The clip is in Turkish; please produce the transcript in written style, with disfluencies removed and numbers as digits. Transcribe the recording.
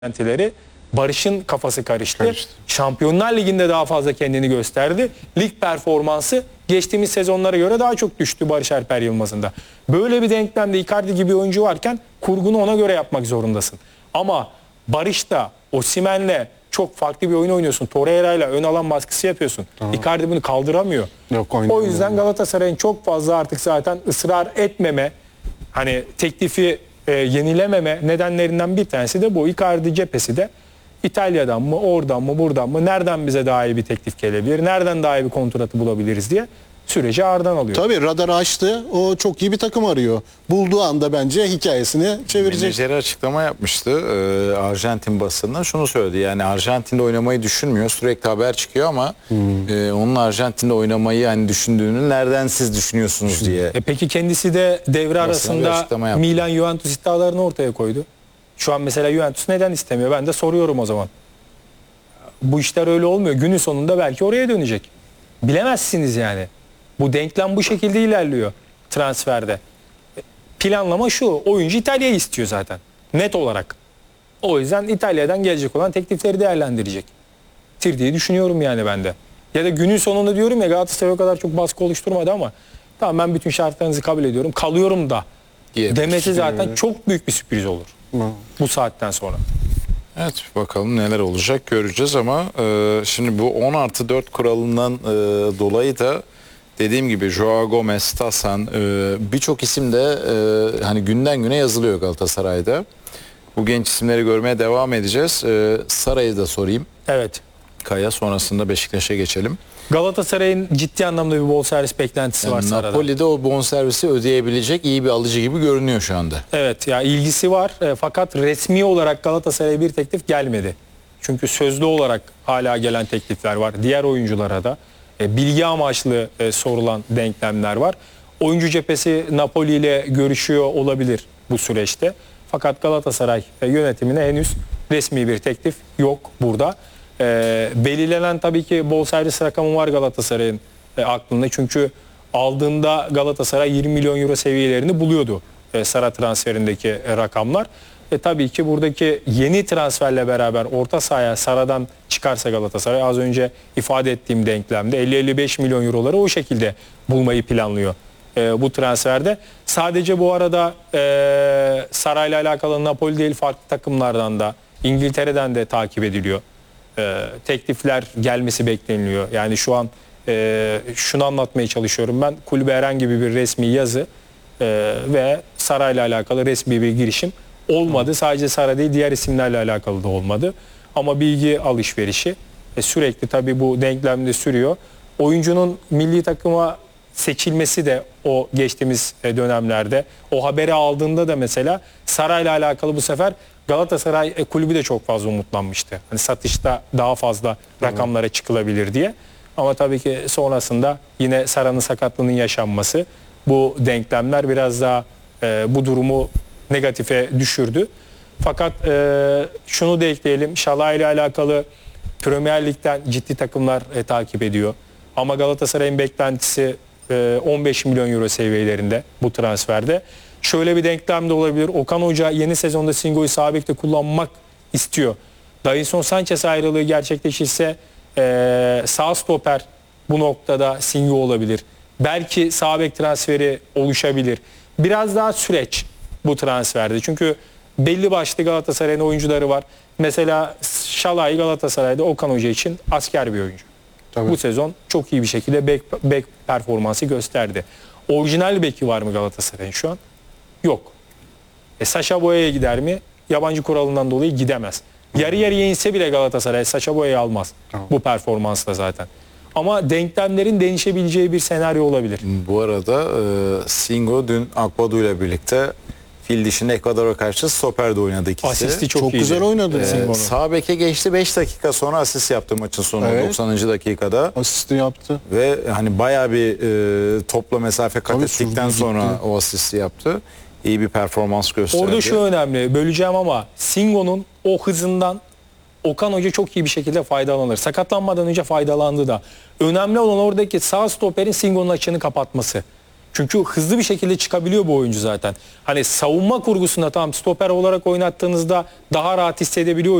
beklentileri. Barış'ın kafası karıştı. Şampiyonlar Ligi'nde daha fazla kendini gösterdi. Lig performansı geçtiğimiz sezonlara göre daha çok düştü Barış Alper Yılmaz'ın da. Böyle bir denklemde Icardi gibi oyuncu varken kurgunu ona göre yapmak zorundasın. Ama Barış'ta, Osimhen'le çok farklı bir oyun oynuyorsun. Torreira'yla ön alan baskısı yapıyorsun. Icardi bunu kaldıramıyor. O yüzden Galatasaray'ın çok fazla artık zaten ısrar etmeme, hani teklifi yenilememe nedenlerinden bir tanesi de bu. Icardi cephesi de İtalya'dan mı, oradan mı, buradan mı, nereden bize daha iyi bir teklif gelebilir, nereden daha iyi bir kontratı bulabiliriz diye süreci ağırdan alıyor. Tabii radarı açtı. O çok iyi bir takım arıyor. Bulduğu anda bence hikayesini çevirecek. Menajeri açıklama yapmıştı Arjantin basınına. Şunu söyledi, yani Arjantin'de oynamayı düşünmüyor. Sürekli haber çıkıyor ama onun Arjantin'de oynamayı hani düşündüğünü nereden siz düşünüyorsunuz diye. Peki kendisi de devre arasında Milan Juventus iddialarını ortaya koydu. Şu an mesela Juventus neden istemiyor? Ben de soruyorum o zaman. Bu işler öyle olmuyor. Günün sonunda belki oraya dönecek. Bilemezsiniz yani. Bu denklem bu şekilde ilerliyor transferde. Planlama şu. Oyuncu İtalya'yı istiyor zaten. Net olarak. O yüzden İtalya'dan gelecek olan teklifleri değerlendirecek diye düşünüyorum yani ben de. Ya da günün sonunda diyorum ya, Galatasaray o kadar çok baskı oluşturmadı ama tamam ben bütün şartlarınızı kabul ediyorum. Kalıyorum da demesi zaten çok büyük bir sürpriz olur. Bu saatten sonra. Evet, bakalım neler olacak göreceğiz ama şimdi bu 10+4 kuralından dolayı da dediğim gibi Joao Gomez, Tasan, birçok isim de hani günden güne yazılıyor Galatasaray'da. Bu genç isimleri görmeye devam edeceğiz. Saray'ı da sorayım. Evet. Kaya, sonrasında Beşiktaş'a geçelim. Galatasaray'ın ciddi anlamda bir bonservis beklentisi var Saray'da. Napoli'de o bonservisi ödeyebilecek iyi bir alıcı gibi görünüyor şu anda. Evet ya, ilgisi var fakat resmi olarak Galatasaray'a bir teklif gelmedi. Çünkü sözlü olarak hala gelen teklifler var. Diğer oyunculara da bilgi amaçlı sorulan denklemler var. Oyuncu cephesi Napoli ile görüşüyor olabilir bu süreçte. Fakat Galatasaray yönetimine henüz resmi bir teklif yok burada. Belirlenen tabii ki bonservis rakamı var Galatasaray'ın aklında. Çünkü aldığında Galatasaray 20 milyon euro seviyelerini buluyordu Sara transferindeki rakamlar. Tabii ki buradaki yeni transferle beraber orta sahaya Sara'dan çıkarsa Galatasaray, az önce ifade ettiğim denklemde 50-55 milyon euroları o şekilde bulmayı planlıyor bu transferde. Sadece bu arada Sara'yla alakalı Napoli değil, farklı takımlardan da, İngiltere'den de takip ediliyor. Teklifler gelmesi bekleniliyor. Yani şu an şunu anlatmaya çalışıyorum ben. Kulübe herhangi bir resmi yazı ve Saray'la alakalı resmi bir girişim olmadı. Sadece Sara değil, diğer isimlerle alakalı da olmadı. Ama bilgi alışverişi sürekli tabii bu denklemde sürüyor. Oyuncunun milli takıma seçilmesi de o geçtiğimiz dönemlerde, o haberi aldığında da mesela Saray'la alakalı bu sefer Galatasaray kulübü de çok fazla umutlanmıştı. Hani satışta daha fazla rakamlara çıkılabilir diye. Ama tabii ki sonrasında yine Sara'nın sakatlığının yaşanması, bu denklemler biraz daha bu durumu negatife düşürdü. Fakat şunu da ekleyelim. Şalay ile alakalı Premier Lig'den ciddi takımlar takip ediyor. Ama Galatasaray'ın beklentisi 15 milyon euro seviyelerinde bu transferde. Şöyle bir denklem de olabilir. Okan Hoca yeni sezonda Singo'yu sağ bekte kullanmak istiyor. Davinson Sanchez ayrılığı gerçekleşirse sağ stoper bu noktada Singo olabilir. Belki sağ bek transferi oluşabilir. Biraz daha süreç bu transferde. Çünkü belli başlı Galatasaray'ın oyuncuları var. Mesela Şalay Galatasaray'da Okan Hoca için asker bir oyuncu. Tabii. Bu sezon çok iyi bir şekilde bek performansı gösterdi. Orijinal beki var mı Galatasaray'ın şu an? Yok. Sacha Boey'e gider mi? Yabancı kuralından dolayı gidemez. Yarı yarıya inse bile Galatasaray Sacha Boey'i almaz. Bu performansla zaten. Ama denklemlerin değişebileceği bir senaryo olabilir. Bu arada Singo dün Akbadu ile birlikte fil dişinde Ekvador'a karşı stoperde oynadı ikisi. Asisti çok güzel oynadı. Sağ beke geçti, 5 dakika sonra asist yaptı maçın sonunda, 90. dakikada. Asisti yaptı. Ve hani bayağı bir topla mesafe kat ettikten sonra o asisti yaptı. İyi bir performans gösterdi. Orada şu önemli, böleceğim ama Singo'nun o hızından Okan Hoca çok iyi bir şekilde faydalanır. Sakatlanmadan önce faydalandı da. Önemli olan oradaki sağ stoperin Singo'nun açığını kapatması. Çünkü hızlı bir şekilde çıkabiliyor bu oyuncu zaten. Hani savunma kurgusunda tamam stoper olarak oynattığınızda daha rahat hissedebiliyor